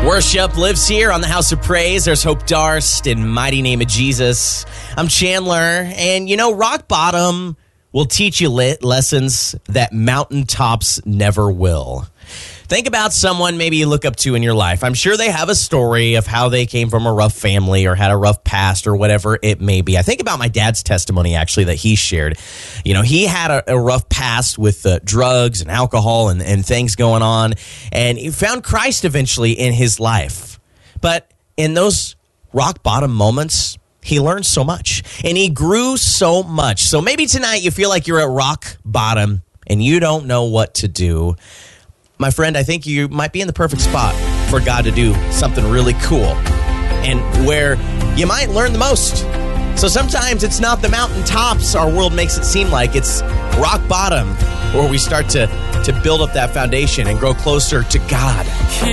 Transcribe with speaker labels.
Speaker 1: Worship lives here on the House of Praise. There's Hope Darst in mighty name of Jesus. I'm Chandler, and rock bottom will teach you lessons that mountaintops never will. Think about someone maybe you look up to in your life. I'm sure they have a story of how they came from a rough family or had a rough past or whatever it may be. I think about my dad's testimony, actually, that he shared. He had a rough past with drugs and alcohol and things going on, and he found Christ eventually in his life. But in those rock bottom moments, he learned so much, and he grew so much. So maybe tonight you feel like you're at rock bottom and you don't know what to do. My friend, I think you might be in the perfect spot for God to do something really cool and where you might learn the most. So sometimes it's not the mountaintops our world makes it seem like. It's rock bottom where we start to build up that foundation and grow closer to God.